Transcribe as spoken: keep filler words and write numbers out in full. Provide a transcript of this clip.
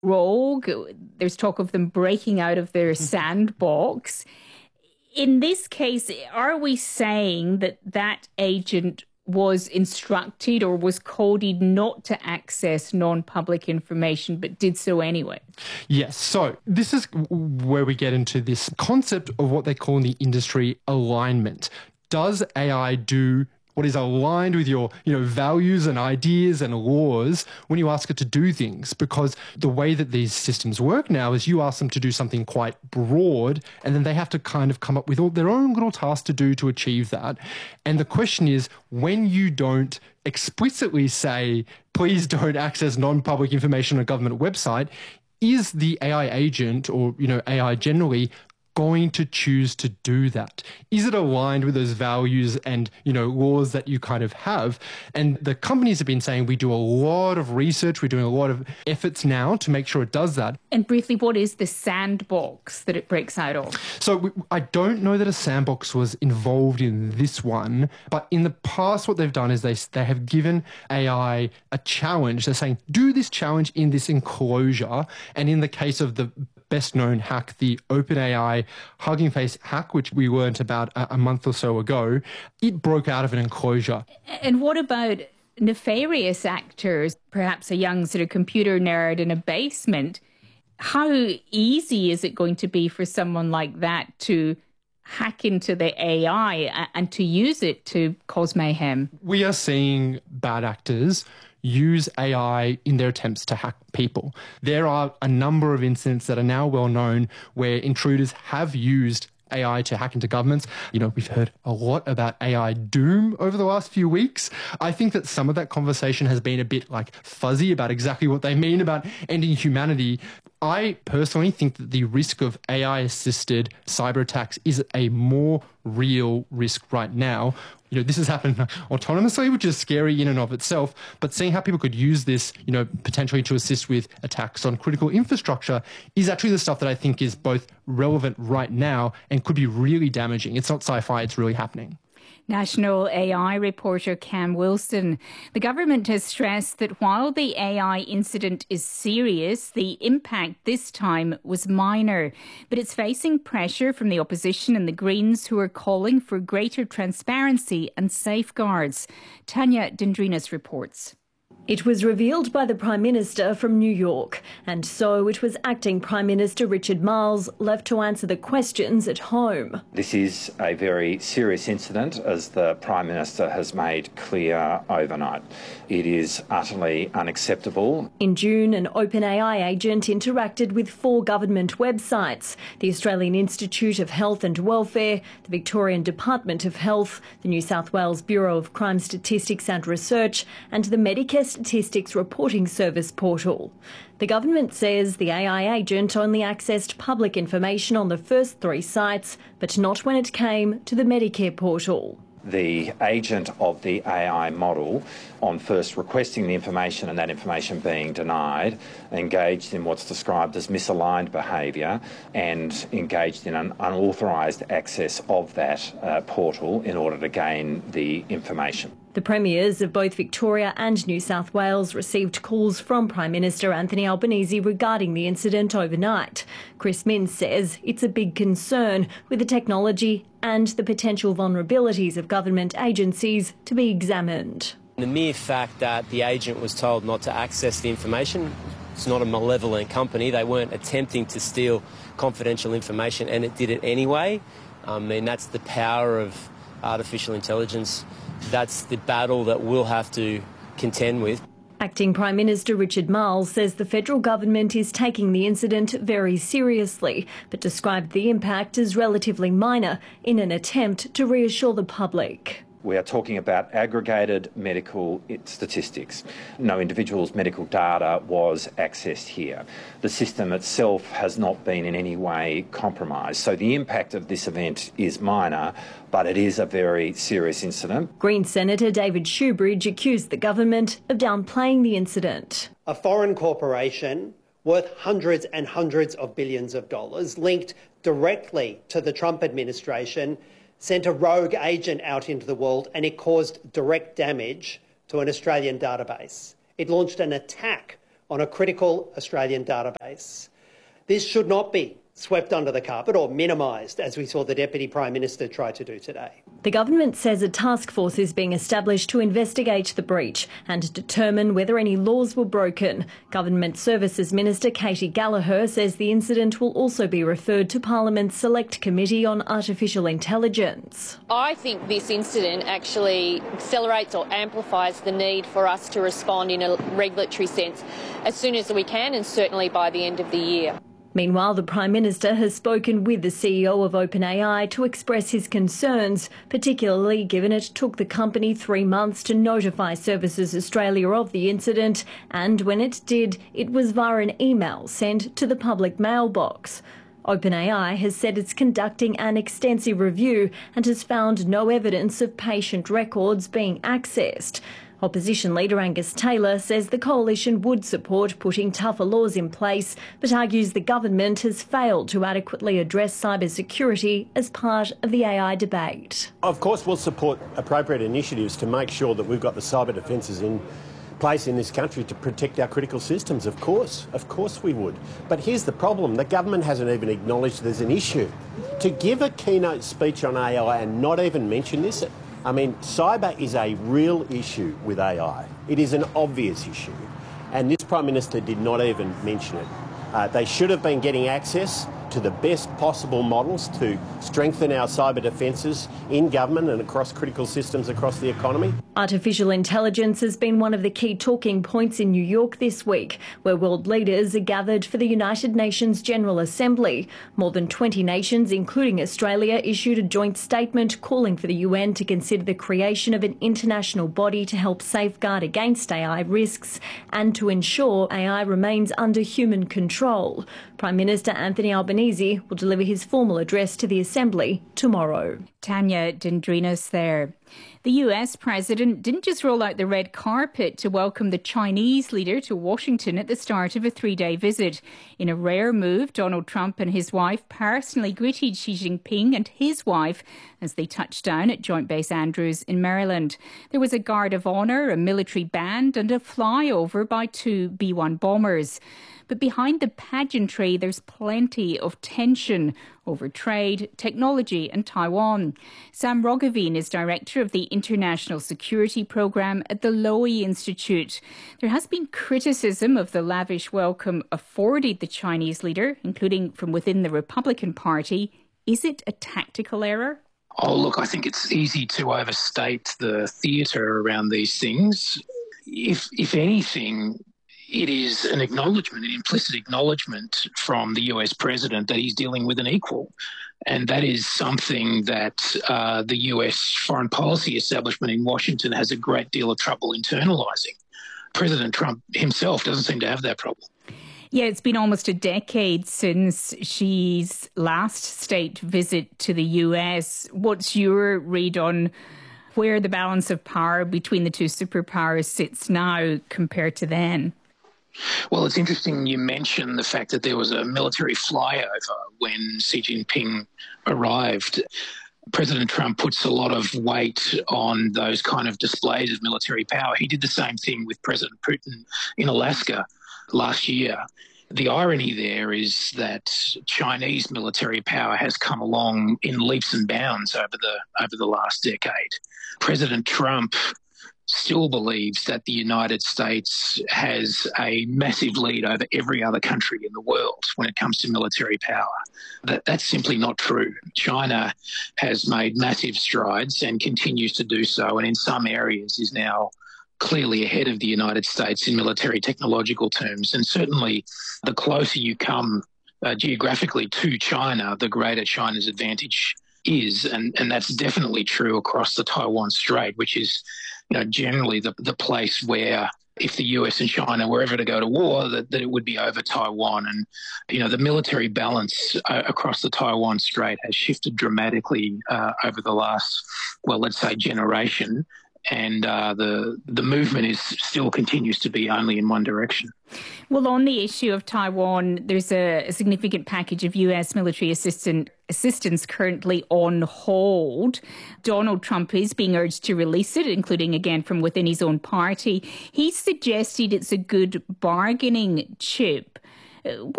rogue. There's talk of them breaking out of their sandbox. In this case, are we saying that that agent was instructed or was coded not to access non-public information, but did so anyway? Yes. So this is where we get into this concept of what they call in the industry alignment. Does A I do what is aligned with your, you know, values and ideas and laws when you ask it to do things? Because the way that these systems work now is you ask them to do something quite broad, and then they have to kind of come up with all their own little tasks to do to achieve that. And the question is, when you don't explicitly say, please don't access non-public information on a government website, is the A I agent, or, you know, A I generally, going to choose to do that? Is it aligned with those values and, you know, laws that you kind of have? And the companies have been saying we do a lot of research, we're doing a lot of efforts now to make sure it does that. And briefly, what is the sandbox that it breaks out of? So we, I don't know that a sandbox was involved in this one, but in the past what they've done is they, they have given A I a challenge. They're saying, do this challenge in this enclosure. And in the case of the best known hack, the OpenAI Hugging Face hack, which we learnt about a, a month or so ago, it broke out of an enclosure. And what about nefarious actors, perhaps a young sort of computer nerd in a basement? How easy is it going to be for someone like that to hack into the A I and to use it to cause mayhem? We are seeing bad actors use A I in their attempts to hack people. There are a number of incidents that are now well known where intruders have used A I to hack into governments. You know, we've heard a lot about A I doom over the last few weeks. I think that some of that conversation has been a bit like fuzzy about exactly what they mean about ending humanity. I personally think that the risk of A I-assisted cyber attacks is a more real risk right now. You know, this has happened autonomously, which is scary in and of itself, but seeing how people could use this, you know, potentially to assist with attacks on critical infrastructure is actually the stuff that I think is both relevant right now and could be really damaging. It's not sci-fi, it's really happening. National A I reporter Cam Wilson. The government has stressed that while the A I incident is serious, the impact this time was minor. But it's facing pressure from the opposition and the Greens, who are calling for greater transparency and safeguards. Tanya Dendrinos reports. It was revealed by the Prime Minister from New York, and so it was Acting Prime Minister Richard Marles left to answer the questions at home. This is a very serious incident, as the Prime Minister has made clear overnight. It is utterly unacceptable. In June, an OpenAI agent interacted with four government websites: the Australian Institute of Health and Welfare, the Victorian Department of Health, the New South Wales Bureau of Crime Statistics and Research, and the Medicare Statistics Reporting Service portal. The government says the A I agent only accessed public information on the first three sites, but not when it came to the Medicare portal. The agent of the A I model, on first requesting the information and that information being denied, engaged in what's described as misaligned behaviour and engaged in an unauthorised access of that uh, portal in order to gain the information. The premiers of both Victoria and New South Wales received calls from Prime Minister Anthony Albanese regarding the incident overnight. Chris Minns says it's a big concern, with the technology and the potential vulnerabilities of government agencies to be examined. The mere fact that the agent was told not to access the information, it's not a malevolent company. They weren't attempting to steal confidential information, and it did it anyway. I mean, that's the power of artificial intelligence. That's the battle that we'll have to contend with. Acting Prime Minister Richard Marles says the federal government is taking the incident very seriously, but described the impact as relatively minor in an attempt to reassure the public. We are talking about aggregated medical statistics. No individual's medical data was accessed here. The system itself has not been in any way compromised. So the impact of this event is minor, but it is a very serious incident. Green Senator David Shoebridge accused the government of downplaying the incident. A foreign corporation worth hundreds and hundreds of billions of dollars, linked directly to the Trump administration, sent a rogue agent out into the world, and it caused direct damage to an Australian database. It launched an attack on a critical Australian database. This should not be swept under the carpet or minimised, as we saw the Deputy Prime Minister try to do today. The government says a task force is being established to investigate the breach and determine whether any laws were broken. Government Services Minister Katie Gallagher says the incident will also be referred to Parliament's Select Committee on Artificial Intelligence. I think this incident actually accelerates or amplifies the need for us to respond in a regulatory sense as soon as we can, and certainly by the end of the year. Meanwhile, the Prime Minister has spoken with the C E O of OpenAI to express his concerns, particularly given it took the company three months to notify Services Australia of the incident, and when it did, it was via an email sent to the public mailbox. OpenAI has said it's conducting an extensive review and has found no evidence of patient records being accessed. Opposition leader Angus Taylor says the coalition would support putting tougher laws in place, but argues the government has failed to adequately address cybersecurity as part of the A I debate. Of course, we'll support appropriate initiatives to make sure that we've got the cyber defences in place in this country to protect our critical systems. Of course, of course we would. But here's the problem. The government hasn't even acknowledged there's an issue. To give a keynote speech on A I and not even mention this, I mean, cyber is a real issue with A I. It is an obvious issue. And this Prime Minister did not even mention it. Uh, they should have been getting access to the best possible models to strengthen our cyber defences in government and across critical systems across the economy. Artificial intelligence has been one of the key talking points in New York this week, where world leaders are gathered for the United Nations General Assembly. More than twenty nations, including Australia, issued a joint statement calling for the U N to consider the creation of an international body to help safeguard against A I risks and to ensure A I remains under human control. Prime Minister Anthony Albanese will deliver his formal address to the Assembly tomorrow. Tanya Dendrinos there. The U S president didn't just roll out the red carpet to welcome the Chinese leader to Washington at the start of a three-day visit. In a rare move, Donald Trump and his wife personally greeted Xi Jinping and his wife as they touched down at Joint Base Andrews in Maryland. There was a guard of honour, a military band and a flyover by two B one bombers. But behind the pageantry, there's plenty of tension over trade, technology and Taiwan. Sam Roggeveen is director of the International Security Programme at the Lowy Institute. There has been criticism of the lavish welcome afforded the Chinese leader, including from within the Republican Party. Is it a tactical error? Oh, look, I think it's easy to overstate the theatre around these things. If, if anything, it is an acknowledgement, an implicit acknowledgement from the U S president that he's dealing with an equal. And that is something that uh, the U S foreign policy establishment in Washington has a great deal of trouble internalising. President Trump himself doesn't seem to have that problem. Yeah, it's been almost a decade since Xi's last state visit to the U S. What's your read on where the balance of power between the two superpowers sits now compared to then? Well, it's interesting you mentioned the fact that there was a military flyover when Xi Jinping arrived. President Trump puts a lot of weight on those kind of displays of military power. He did the same thing with President Putin in Alaska last year. The irony there is that Chinese military power has come along in leaps and bounds over the over the last decade. President Trump still believes that the United States has a massive lead over every other country in the world when it comes to military power. That, that's simply not true. China has made massive strides and continues to do so, and in some areas is now clearly ahead of the United States in military technological terms. And certainly the closer you come uh, geographically to China, the greater China's advantage is. And, and that's definitely true across the Taiwan Strait, which is you know, generally the, the place where if the U S and China were ever to go to war, that, that it would be over Taiwan. And, you know, the military balance uh, across the Taiwan Strait has shifted dramatically uh, over the last, well, let's say generation. and uh, the the movement is still continues to be only in one direction. Well, on the issue of Taiwan, there's a, a significant package of U S military assistant, assistance currently on hold. Donald Trump is being urged to release it, including, again, from within his own party. He suggested it's a good bargaining chip.